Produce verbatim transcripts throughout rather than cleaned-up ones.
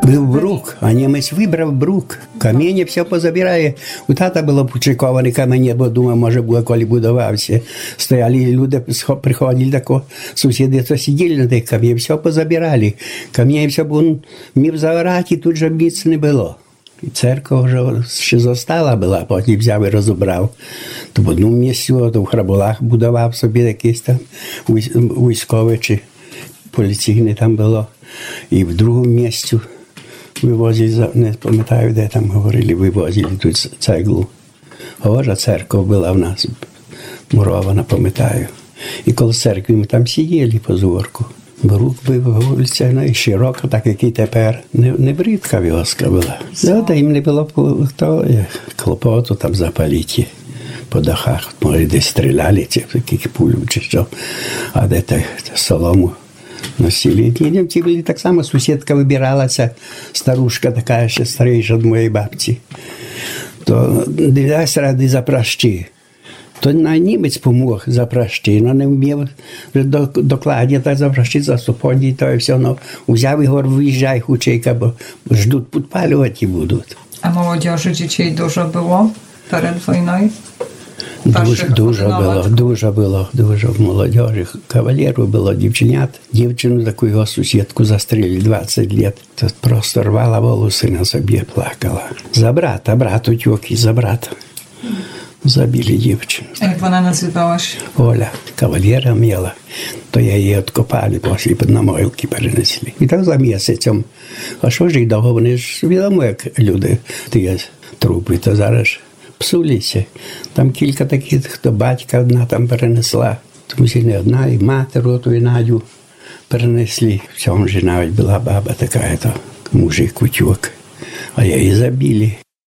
Був брук, а німець вибрав брук. Каміння все позабирає. У тата було почековані каміння, бо думав, може, буде, коли будувався. Стояли люди, приходили, тако, сусіди, то сиділи на тих каміннях, все позабирали. Каміння все було мів заорати, тут же міць не було. І церква вже ще зостала була, потім взяв і розібрав. То в одному місці, то в Храбулах будував собі якийсь там військовий чи поліційний там було. І в другому місці вивозили, не пам'ятаю, де там говорили, вивозили тут цеглу. Гожа церква була в нас, мурована, пам'ятаю. І коли церкви ми там сиділи по зорку. Брук був вулиця, ну, і широка, так, як і тепер. Не, не бридка вioska була. Да, та їм не було то, клопоту там запалити по дахах. Може, десь стріляли, ці такі пулю чи що. А де та солому носили. Німці були так само, сусідка вибиралася, старушка така, ще старіша від моєї бабці. То дивилась ради за пращі. То на німець помог за пращі, але не вмів докладні так за пращі, за суподі, то і все. Ну, взяв і говорив, виїжджай хучейка, бо ждуть, підпалювати будуть. А молодежі дітей дуже було перед війною? Дуже, дуже було, дуже було, дуже в молодежі. Кавалеру було дівчинят. Дівчину, таку його сусідку застрілили двадцять років. То просто рвала волоси на собі, плакала. За брата, брат утік і за брата. Забили дівчину. А як вона називалась? Оля. Кавалера мала. То я її відкопали, після на могилки перенесли. І так за місяцем. А що ж їх довго? Вони ж відомо, як люди, ті трупи, то зараз псулися. Там кілька таких, хто батька одна там перенесла. Тому що не одна, і матер оту, і Надю перенесли. В цьому ж навіть була баба така, то мужик утік. А її забили.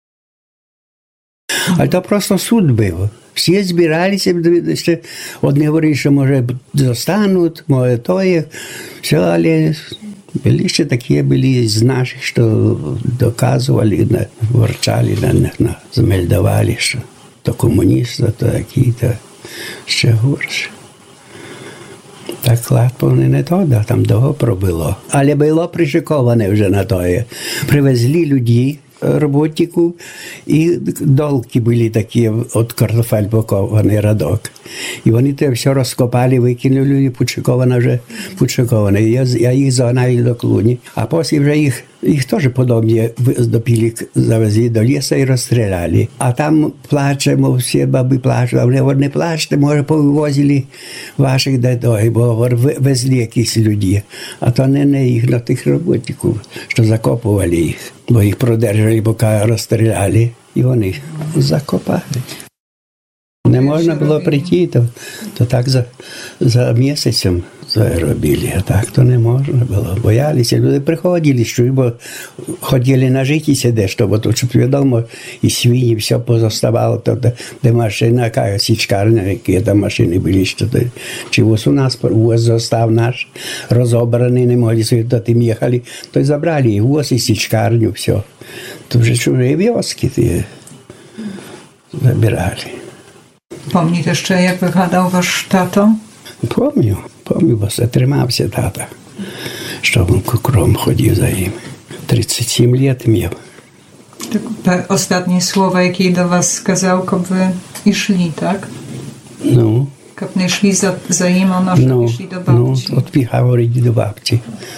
А то просто суд був. Всі збиралися, ще одні говорили, що, може, застануть, може, то є. Все, але були ще такі, були з наших, що доказували, ворчали, змельдували, що то комуністи, то такі, то ще горше. Так легко не то, да, там довго пробило. Але було пришиковане вже на тоє. Привезли людей, роботників, і долки були такі, от картофель пакований радок. І вони те все розкопали, викинули, і почековано вже почековано. Я, я їх загнали до клуні. А потім вже їх, їх теж подобні допілі, завезли до лісу і розстріляли. А там плачемо, всі баби плачуть. А вони не плачте, може, повивозили ваших дедой, бо везли якісь люди. А то не, не їх, на тих роботників, що закопували їх. Бо їх продержали, поки розстріляли, і вони закопали. Не можна було прийти, то, то так за, за місяцем робили, а так то не можна було. Боялися, люди приходили, що, бо хотіли нажитися дещо, бо тут, щоб відомо, і свині, все позоставало, то, де машина, яка січкарня, які там машини були, що то, чи ось у нас, ось зостав наш, розобраний, не могли собі, то тим їхали, то й забрали, і ось і січкарню, все. То вже чужі вioski ті забирали. Помните ще, як виглядав ваш тато? Помню, помню, бо затримався тата, що він кукром ходив за ним. тридцять сім років мав. Так, останні слова, які до вас сказав, коли ви йшли, так? Ну. Коли не йшли за, за ним, а ну, йшли до бабці. Ну, от піха говорить до бабці.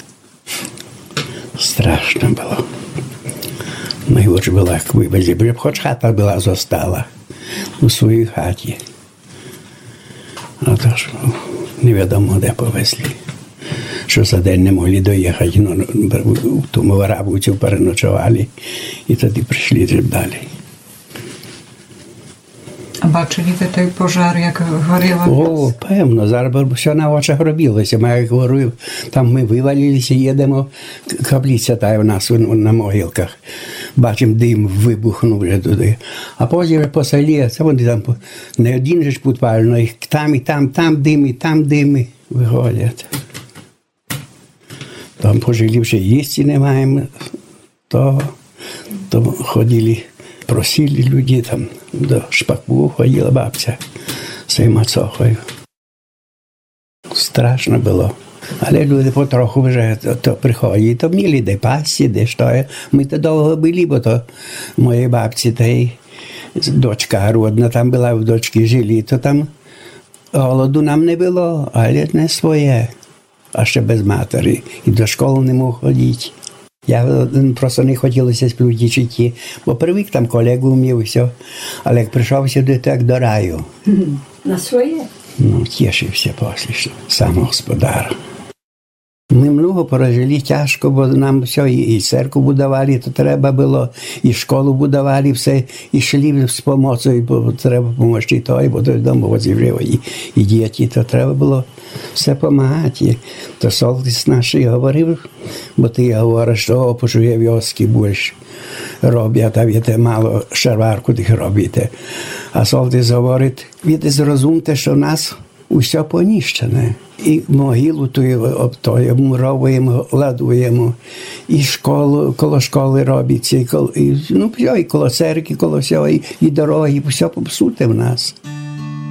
Страшно було. Найгорше було, як вивезли, хоч хата була зостала у своїй хаті. А то ж невідомо, де повезли. Що за день не могли доїхати, ну, в тому Варабівцю переночували і тоді прийшли далі. А бачили ви той пожар, як горіло? О, певно, зараз все на очах робилося. Ми, як говорив, там ми вивалилися, їдемо, каплиця та у нас на могилках. Бачимо, дим вибухнув вже туди. А потім по селі, це вони там, не один же ж підпалено, їх там і там, там дим, і там дим виходять. Там пожили, вже їсти не маємо, то, то ходили, просили людей, там до Шпаку ходила бабця з мацохою. Страшно було. Але люди потроху вже то, то приходять, то мали де пасті, де що. Ми то довго були, бо то моєї бабці та й дочка родна там була, в дочки жили, то там голоду нам не було, але не своє, а ще без матері. І до школи не мог ходити. Я просто не хотілося сплютічити, бо привик там колегу вмів, все. Але як прийшов сюди, так до раю. На своє? Ну, тішився після, що сам господар. Ми много прожили тяжко, бо нам все, і церкву будували, то треба було, і школу будували, все, і йшли з допомогою, бо треба допомогти той, бо той дом возив, і, і діти, то треба було все допомагати. То солдат наш говорив, бо ти говориш, що опушує вьоски більше роблять, а ви мало шарварку тих робите. А солдат говорить, ви зрозумієте, що в нас усе понищене. І могилу тою муровуємо, ладуємо, і школу, коло школи робиться, і, коло, і, ну, і коло церкви, коло всього, і, і дороги, все попсуте в нас.